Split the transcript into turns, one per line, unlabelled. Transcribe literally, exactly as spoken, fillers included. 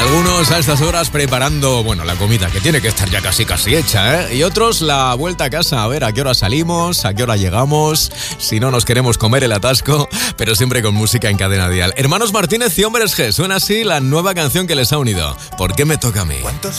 Algunos a estas horas preparando, bueno, la comida, que tiene que estar ya casi casi hecha, ¿eh? Y otros la vuelta a casa, a ver a qué hora salimos, a qué hora llegamos, si no nos queremos comer el atasco, pero siempre con música en Cadena Dial. Hermanos Martínez y Hombres G, suena así la nueva canción que les ha unido. ¿Por qué me toca a mí?
¿Cuántos